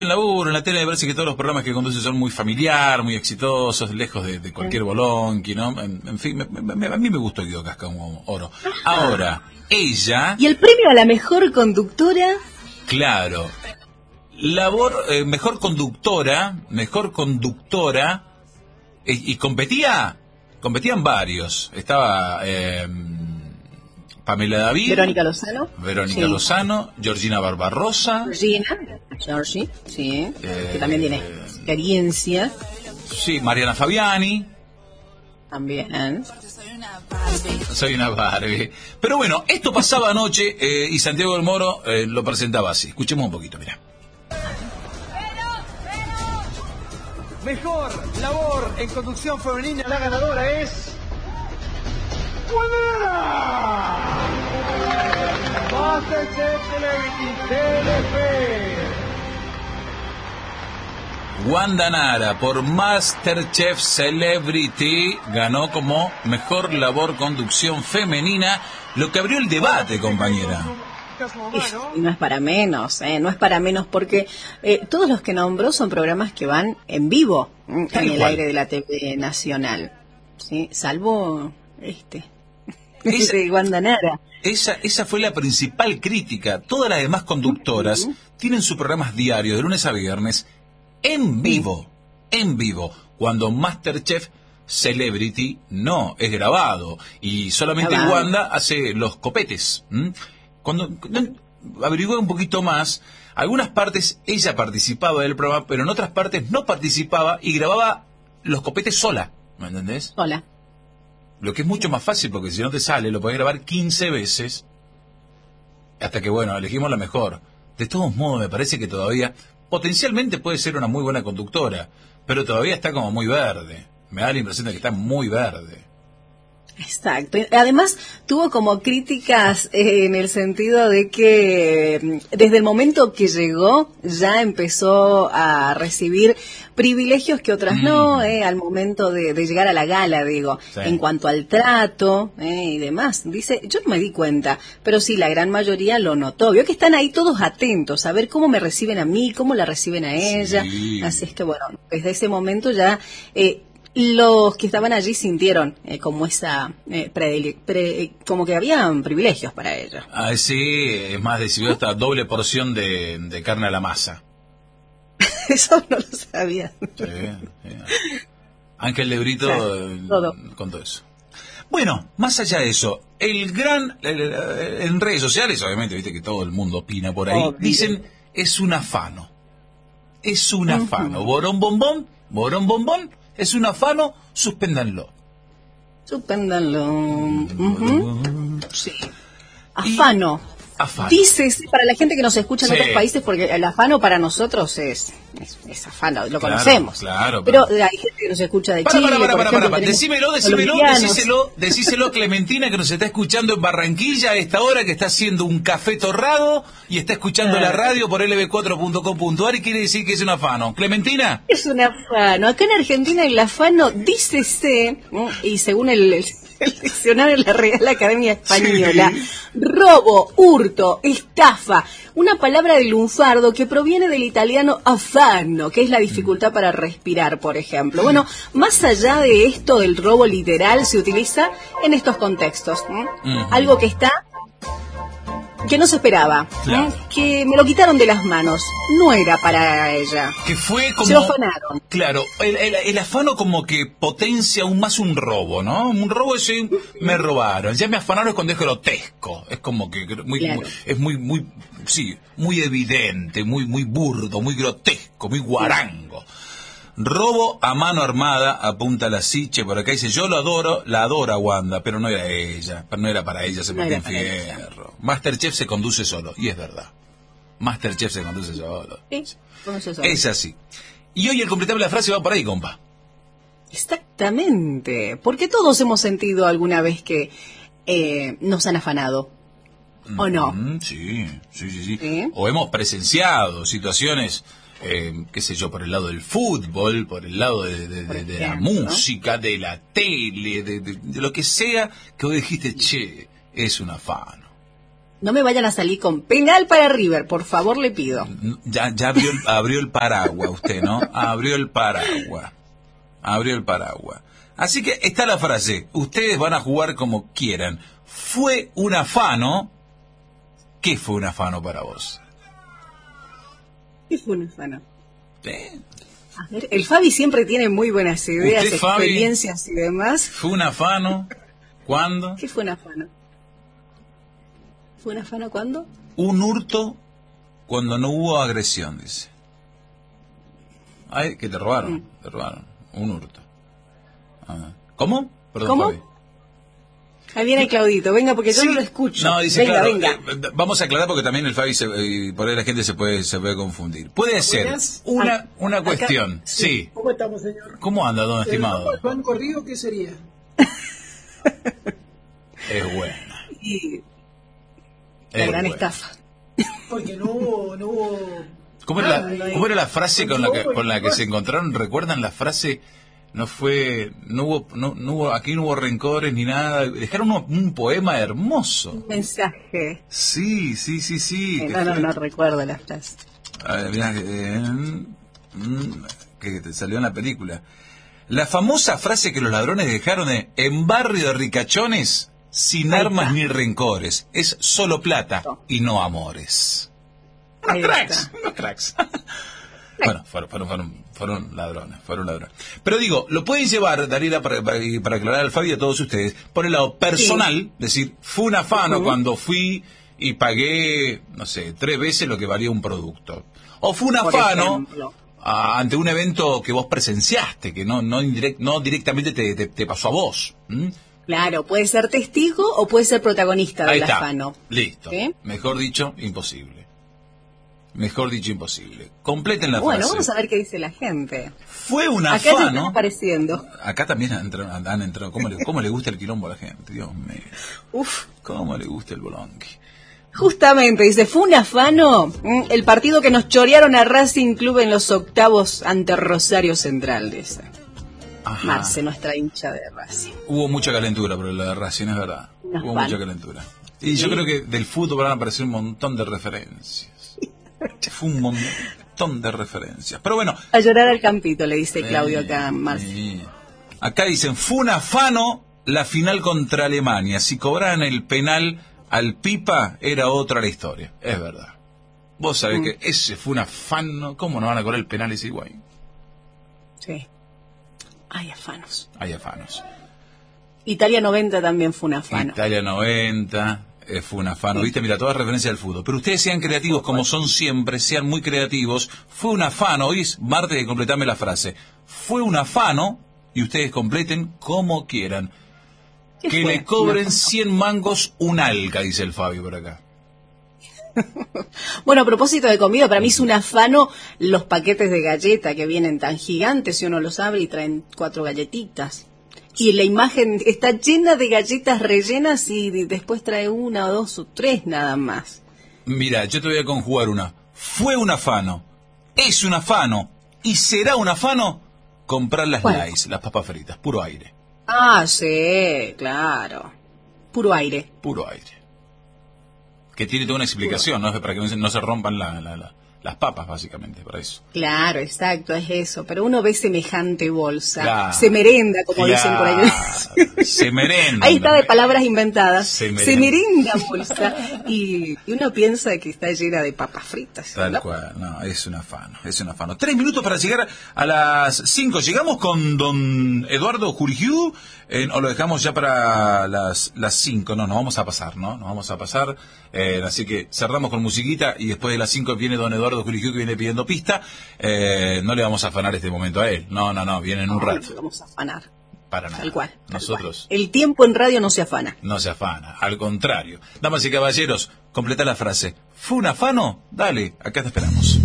En laburo, en la tele me parece que todos los programas que conduce son muy familiar, muy exitosos, lejos de cualquier bolonqui, ¿no? En fin, a mí me gustó Guido Casca como oro. Ahora, ella... ¿Y el premio a la mejor conductora? Claro. Mejor conductora, y competían varios. Estaba Pamela David, Verónica Lozano, Georgina Barbarosa. Georgie, sí, que también tiene experiencia. Sí, Mariana Fabiani. También. Soy una Barbie. Pero bueno, esto pasaba anoche y Santiago del Moro lo presentaba así. Escuchemos un poquito, mirá. Mejor labor en conducción femenina, la ganadora es... ¡Wanda! MasterChef Telefe. Wanda Nara, por MasterChef Celebrity, ganó como mejor labor conducción femenina, lo que abrió el debate, compañera. Y no es para menos, no es para menos porque todos los que nombró son programas que van en vivo en el aire de la TV nacional, ¿sí? Salvo de Wanda Nara. Esa fue la principal crítica. Todas las demás conductoras tienen sus programas diarios de lunes a viernes en vivo, cuando MasterChef Celebrity no es grabado y solamente Wanda hace los copetes. Cuando averigué un poquito más, algunas partes ella participaba del programa, pero en otras partes no participaba y grababa los copetes sola, ¿me entendés? Sola. Lo que es mucho más fácil, porque si no te sale, lo podés grabar 15 veces, hasta que, bueno, elegimos la mejor. De todos modos, me parece que todavía, potencialmente puede ser una muy buena conductora, pero todavía está como muy verde. Me da la impresión de que está muy verde. Exacto. Además, tuvo como críticas en el sentido de que desde el momento que llegó ya empezó a recibir privilegios que otras no, al momento de llegar a la gala, digo, sí. En cuanto al trato y demás. Dice, yo no me di cuenta, pero sí, la gran mayoría lo notó. Vio que están ahí todos atentos a ver cómo me reciben a mí, cómo la reciben a ella. Sí. Así es que, bueno, desde ese momento ya... los que estaban allí sintieron como esa como que habían privilegios para ellos. Ah, sí, es más, decidió esta doble porción de carne a la masa. Eso no lo sabía. Sí. Ángel de Brito contó eso. Bueno, más allá de eso, en redes sociales, obviamente, viste que todo el mundo opina por ahí, dicen, es un afano. Es un afano. Borón bombón. Es un afano, suspéndanlo. Sí. Afano. Dices, para la gente que nos escucha en otros países, porque el afano para nosotros es afano, lo conocemos. Claro. Pero hay gente que nos escucha de Chile. Para. Decíselo Clementina, que nos está escuchando en Barranquilla a esta hora, que está haciendo un café torrado y está escuchando la radio por lb4.com.ar y quiere decir que es un afano. Clementina. Es un afano. Acá en Argentina el afano, dícese, y según el diccionario de la Real Academia Española, robo, hurto, estafa, una palabra de lunfardo que proviene del italiano afano, que es la dificultad para respirar, por ejemplo. Bueno, más allá de esto del robo literal, se utiliza en estos contextos. Algo que no se esperaba, claro. Que me lo quitaron de las manos, no era para ella. Que fue como... Se lo afanaron. Claro, el afano como que potencia aún más un robo, ¿no? Un robo es me robaron, ya me afanaron es cuando es grotesco, es como que es muy evidente, muy burdo, muy grotesco, muy guarango. Robo a mano armada, apunta la Siche, por acá dice, yo la adoro a Wanda, pero no era ella, no era para ella, se metió en fierro. MasterChef se conduce solo, y es verdad. MasterChef se conduce solo. Sí, es así. Y hoy el completable de la frase va por ahí, compa. Exactamente, porque todos hemos sentido alguna vez que nos han afanado, ¿o no? Sí. O hemos presenciado situaciones... qué sé yo, por el lado del fútbol, por el lado de la música, de la tele, de lo que sea, que vos dijiste, che, es un afano. No me vayan a salir con penal para River, por favor, le pido. Ya abrió el paraguas usted, ¿no? Abrió el paraguas. Así que está la frase, ustedes van a jugar como quieran. Fue un afano. ¿Qué fue un afano para vos? ¿Qué fue un afano? ¿Eh? A ver, el Fabi siempre tiene muy buenas ideas, ¿Usted, Fabi, experiencias y demás. ¿Fue un afano? ¿Cuándo? ¿Qué fue un afano? ¿Fue un afano cuándo? Un hurto cuando no hubo agresión, dice. Ay, que te robaron. Un hurto. Ah. ¿Cómo? Perdón, ¿Cómo? Fabi. Ahí viene Claudito, venga, porque yo no lo escucho. No, dice, venga, claro, venga. Vamos a aclarar porque también el Fabi, por ahí la gente se puede confundir. Puede ser una cuestión, acá, sí. ¿Cómo estamos, señor? ¿Cómo anda, don estimado? ¿El Banco Río qué sería? Es buena. Y la gran estafa. Porque no hubo... ¿Cómo era la frase con la que se encontraron? ¿Recuerdan la frase? No hubo, aquí no hubo rencores ni nada. Dejaron un poema hermoso. Un mensaje. Sí. No recuerdo la frase. A ver, mirá, que te salió en la película. La famosa frase que los ladrones dejaron en barrio de ricachones, sin armas ni rencores, es solo plata y no amores. Unos cracks. Bueno, fueron ladrones. Pero digo, lo pueden llevar, Dalila, para aclarar al Fabi y a todos ustedes, por el lado personal, decir, fue un afano cuando fui y pagué, no sé, 3 veces lo que valía un producto. O fue un afano ante un evento que vos presenciaste, que no directamente te pasó a vos. Claro, puede ser testigo o puede ser protagonista del afano. Listo. ¿Sí? Mejor dicho, imposible. Completen la frase. Bueno, vamos a ver qué dice la gente. Fue un Acá ya afano. están apareciendo. Acá también han entrado. ¿Cómo le gusta el quilombo a la gente? Dios mío. Uf. ¿Cómo le gusta el bolonqui? Justamente, dice, fue un afano el partido que nos chorearon a Racing Club en los octavos ante Rosario Central, dice. Ajá. Marce, nuestra hincha de Racing. Hubo mucha calentura por la de Racing, es verdad. Hubo mucha calentura. Y yo creo que del fútbol van a aparecer un montón de referencias. Fue un montón de referencias. Pero bueno. A llorar al campito, le dice Claudio acá, Marce. Acá dicen, fue un afano la final contra Alemania. Si cobraran el penal al Pipa, era otra la historia. Es verdad. Vos sabés que ese fue un afano. ¿Cómo no van a cobrar el penal ese Higuaín? Sí. Hay afanos. Italia 90 también fue un afano. Italia 90 fue un afano. Viste, mira, toda referencia al fútbol. Pero ustedes sean creativos como son siempre, sean muy creativos. Fue un afano. Hoy es martes de completarme la frase. Fue un afano, y ustedes completen como quieran. Que le cobren 100 mangos un alga, dice el Fabio por acá. Bueno, a propósito de comida, para mí es un afano los paquetes de galleta que vienen tan gigantes, si uno los abre y traen 4 galletitas. Y la imagen está llena de galletas rellenas y después trae 1 o 2 o 3 nada más. Mira, yo te voy a conjugar una. Fue un afano, es un afano y será un afano comprar las Lays, las papas fritas, puro aire. Ah, sí, claro. Puro aire. Que tiene toda una explicación, ¿no? Para que no se rompan las papas, básicamente, para eso. Claro, exacto, es eso. Pero uno ve semejante bolsa. Se merenda, como dicen por ahí. Se merenda. Ahí está de palabras inventadas. Se merenda bolsa. Y uno piensa que está llena de papas fritas. Tal cual, no, es un afano. 3 minutos para llegar a las 5. ¿Llegamos con don Eduardo Jurigiu o lo dejamos ya para las 5? No, nos vamos a pasar, ¿no? Así que cerramos con musiquita y después de las 5 viene don Eduardo Jurigiu que viene pidiendo pista. No le vamos a afanar este momento a él. No, viene en un rato. No le vamos a afanar. Para nada. Tal cual. Nosotros. El tiempo en radio no se afana. No se afana, al contrario. Damas y caballeros, completa la frase. ¿Fue un afano? Dale, acá te esperamos.